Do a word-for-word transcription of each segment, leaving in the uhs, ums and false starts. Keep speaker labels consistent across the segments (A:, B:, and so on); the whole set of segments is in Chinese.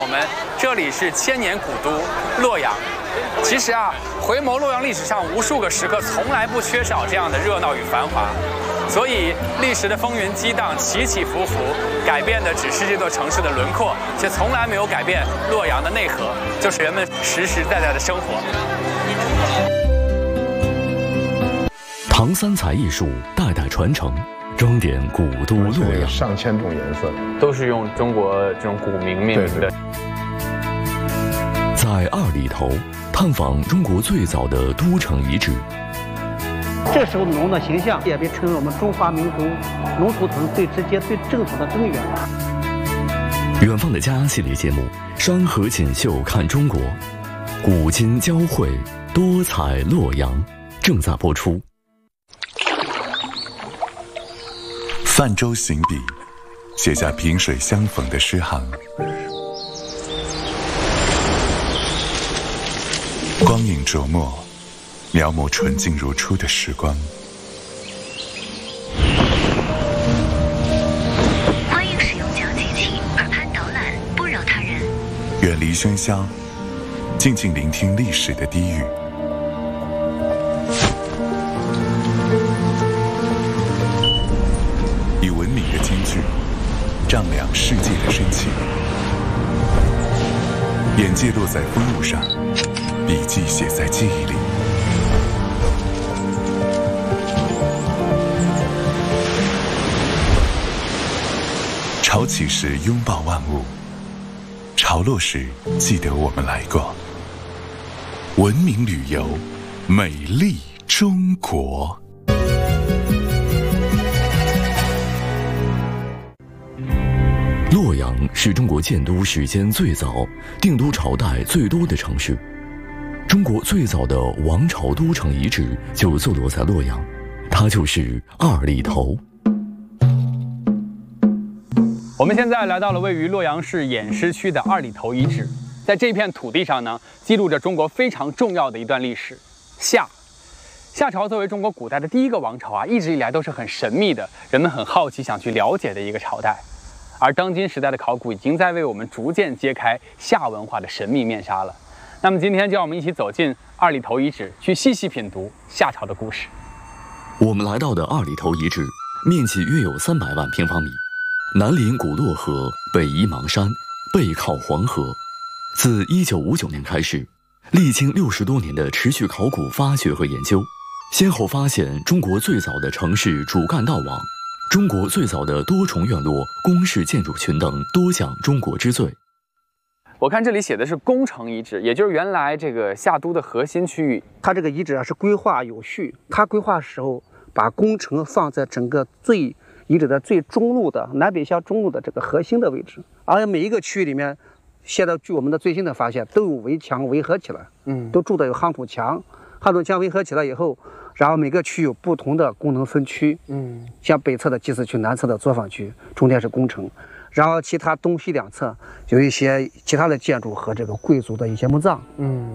A: 我们这里是千年古都洛阳。其实啊，回眸洛阳历史上无数个时刻，从来不缺少这样的热闹与繁华。所以历史的风云激荡，起起伏伏，改变的只是这座城市的轮廓，却从来没有改变洛阳的内核，就是人们实实在在的生活。
B: 唐三彩艺术代代传承，装点古都洛阳。
C: 上千种颜色，
A: 都是用中国这种古名命名的。
B: 在二里头探访中国最早的都城遗址。
D: 这时候龙的形象也被称为我们中华民族龙图腾最直接、最正统的根源。
B: 远方的家系列节目《山河锦绣看中国》，古今交汇，多彩洛阳正在播出。
E: 泛舟行笔，写下萍水相逢的诗行。光影琢磨，描摹纯净如初的时光。
F: 欢迎使用讲机器，耳畔导览，不扰他人。
E: 远离喧嚣，静静聆听历史的低语。以文明的间距，丈量世界的深情。眼界落在风物上，笔记写在记忆里。潮起时拥抱万物，潮落时记得我们来过。文明旅游，美丽中国。
B: 洛阳是中国建都时间最早、定都朝代最多的城市。中国最早的王朝都城遗址就坐落在洛阳，它就是二里头。
A: 我们现在来到了位于洛阳市偃师区的二里头遗址，在这片土地上呢，记录着中国非常重要的一段历史——夏。夏朝作为中国古代的第一个王朝啊，一直以来都是很神秘的，人们很好奇想去了解的一个朝代。而当今时代的考古已经在为我们逐渐揭开夏文化的神秘面纱了。那么今天就让我们一起走进二里头遗址，去细细品读夏朝的故事。
B: 我们来到的二里头遗址，面积约有三百万平方米，南临古洛河，北依邙山，背靠黄河。自一九五九年开始，历经六十多年的持续考古发掘和研究，先后发现中国最早的城市主干道网、中国最早的多重院落、宫室建筑群等多项中国之最。
A: 我看这里写的是宫城遗址，也就是原来这个夏都的核心区域。
D: 它这个遗址啊是规划有序，它规划时候把宫城放在整个最遗址的最中路的南北向中路的这个核心的位置，而每一个区域里面，现在据我们的最新的发现，都有围墙围合起来，嗯，都筑的有夯土墙，夯土墙围合起来以后，然后每个区有不同的功能分区，嗯，像北侧的祭祀区，南侧的作坊区，中间是宫城。然后其他东西两侧有一些其他的建筑和这个贵族的一些墓葬，嗯，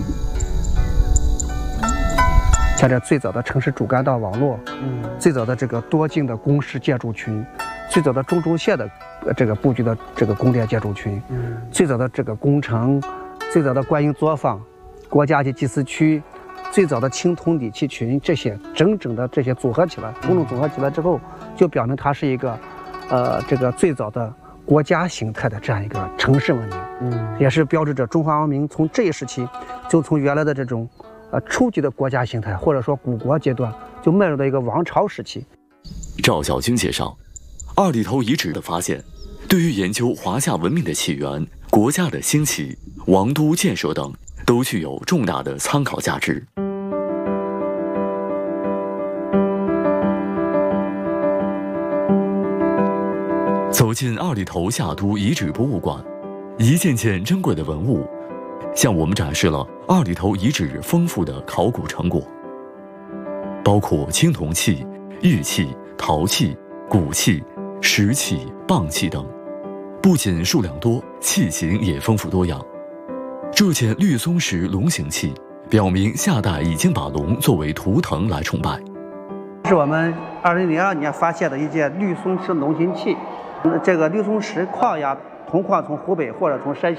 D: 像这最早的城市主干道网络，嗯，最早的这个多境的宫室建筑群，最早的中轴线的这个布局的这个宫殿建筑群，嗯，最早的这个宫城，最早的观音作坊、国家级祭祀区，最早的青铜礼器群，这些整整的这些组合起来，种种组合起来之后，就表明它是一个。呃，这个最早的国家形态的这样一个城市文明，嗯，也是标志着中华文明从这一时期，就从原来的这种呃初级的国家形态，或者说古国阶段，就迈入到一个王朝时期。
B: 赵小军介绍，二里头遗址的发现，对于研究华夏文明的起源、国家的兴起、王都建设等，都具有重大的参考价值。走进二里头夏都遗址博物馆，一件件珍贵的文物，向我们展示了二里头遗址丰富的考古成果，包括青铜器、玉器、陶器、骨器、石器、蚌器等，不仅数量多，器型也丰富多样。这件绿松石龙形器，表明夏代已经把龙作为图腾来崇拜。
D: 是我们二零零二年发现的一件绿松石龙形器。这个绿松石矿呀，铜矿从湖北或者从山西